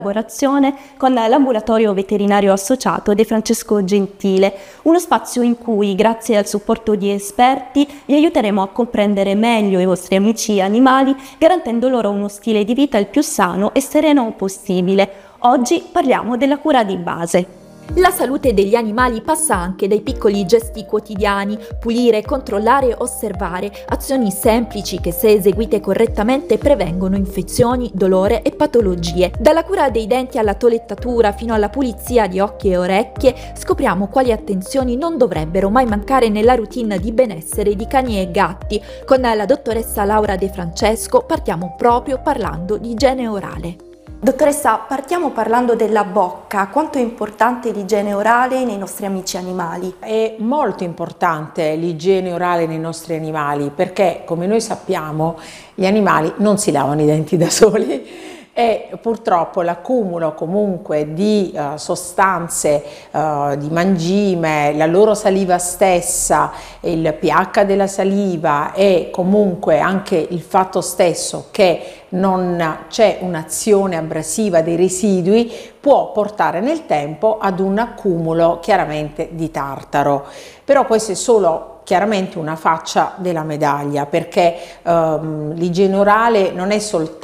Collaborazione con l'ambulatorio veterinario associato De Francesco Gentile, uno spazio in cui, grazie al supporto di esperti, vi aiuteremo a comprendere meglio i vostri amici animali, garantendo loro uno stile di vita il più sano e sereno possibile. Oggi parliamo della cura di base. La salute degli animali passa anche dai piccoli gesti quotidiani: pulire, controllare, osservare, azioni semplici che, se eseguite correttamente, prevengono infezioni, dolore e patologie. Dalla cura dei denti alla toilettatura fino alla pulizia di occhi e orecchie, scopriamo quali attenzioni non dovrebbero mai mancare nella routine di benessere di cani e gatti. Con la dottoressa Laura De Francesco partiamo proprio parlando di igiene orale. Dottoressa, partiamo parlando della bocca. Quanto è importante l'igiene orale nei nostri amici animali? È molto importante l'igiene orale nei nostri animali perché, come noi sappiamo, gli animali non si lavano i denti da soli e purtroppo l'accumulo comunque di sostanze, di mangime, la loro saliva stessa, il pH della saliva e comunque anche il fatto stesso che non c'è un'azione abrasiva dei residui può portare nel tempo ad un accumulo chiaramente di tartaro. Però questo è solo chiaramente una faccia della medaglia, perché l'igiene orale non è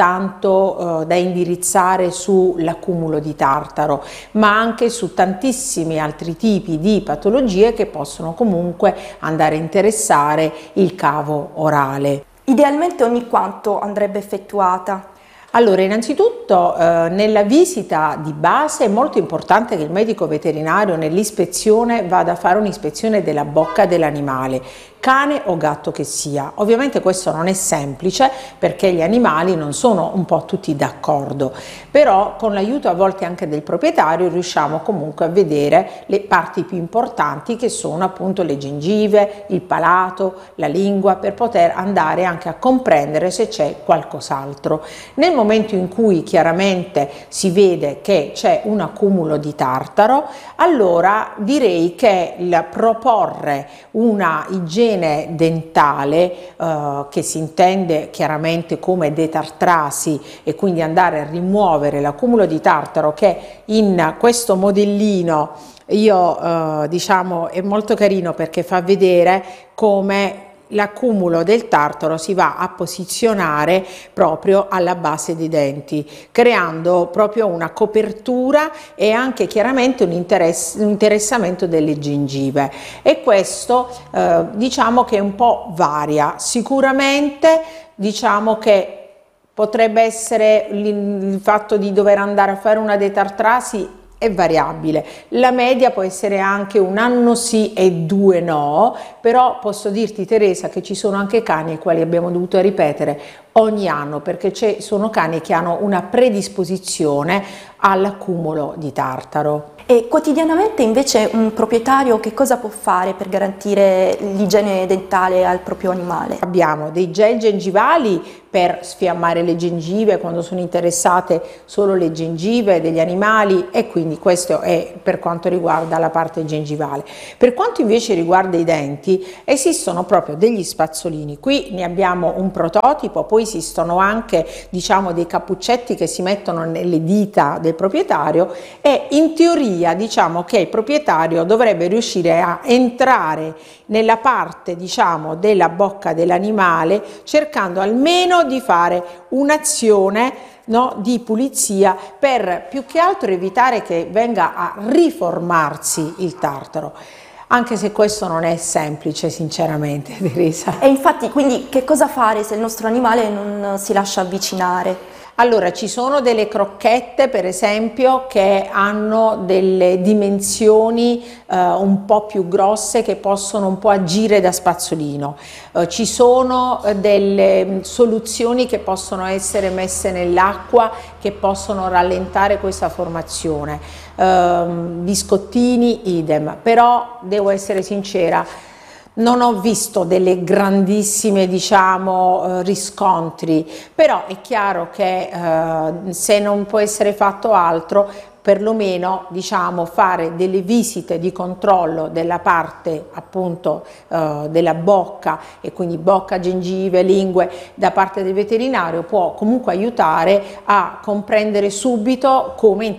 soltanto da indirizzare sull'accumulo di tartaro, ma anche su tantissimi altri tipi di patologie che possono comunque andare a interessare il cavo orale. Idealmente ogni quanto andrebbe effettuata? Allora, innanzitutto nella visita di base è molto importante che il medico veterinario nell'ispezione vada a fare un'ispezione della bocca dell'animale, cane o gatto che sia. Ovviamente questo non è semplice perché gli animali non sono un po' tutti d'accordo, però con l'aiuto a volte anche del proprietario riusciamo comunque a vedere le parti più importanti, che sono appunto le gengive, il palato, la lingua, per poter andare anche a comprendere se c'è qualcos'altro. Nel momento in cui chiaramente si vede che c'è un accumulo di tartaro, allora direi che il proporre una igiene dentale, che si intende chiaramente come detartrasi, e quindi andare a rimuovere l'accumulo di tartaro, che in questo modellino diciamo è molto carino perché fa vedere come l'accumulo del tartaro si va a posizionare proprio alla base dei denti, creando proprio una copertura e anche chiaramente un interessamento delle gengive, e questo diciamo che un po' varia. Sicuramente diciamo che potrebbe essere il fatto di dover andare a fare una detartrasi è variabile, la media può essere anche 1 anno sì e 2 no, però posso dirti, Teresa, che ci sono anche cani ai quali abbiamo dovuto ripetere ogni anno perché sono cani che hanno una predisposizione all'accumulo di tartaro. E quotidianamente invece un proprietario che cosa può fare per garantire l'igiene dentale al proprio animale? Abbiamo dei gel gengivali per sfiammare le gengive quando sono interessate solo le gengive degli animali, e quindi questo è per quanto riguarda la parte gengivale. Per quanto invece riguarda i denti, esistono proprio degli spazzolini. Qui ne abbiamo un prototipo, poi esistono anche diciamo dei cappuccetti che si mettono nelle dita del proprietario, e in teoria diciamo che il proprietario dovrebbe riuscire a entrare nella parte diciamo della bocca dell'animale cercando almeno di fare un'azione di pulizia, per più che altro evitare che venga a riformarsi il tartaro. Anche se questo non è semplice, sinceramente, Teresa. E infatti, quindi, che cosa fare se il nostro animale non si lascia avvicinare? Allora, ci sono delle crocchette, per esempio, che hanno delle dimensioni un po' più grosse, che possono un po' agire da spazzolino. Ci sono delle soluzioni che possono essere messe nell'acqua, che possono rallentare questa formazione. Biscottini idem, però devo essere sincera, Non ho visto delle grandissime, diciamo, riscontri, però è chiaro che se non può essere fatto altro, perlomeno, diciamo, fare delle visite di controllo della parte appunto della bocca, e quindi bocca, gengive, lingue, da parte del veterinario può comunque aiutare a comprendere subito come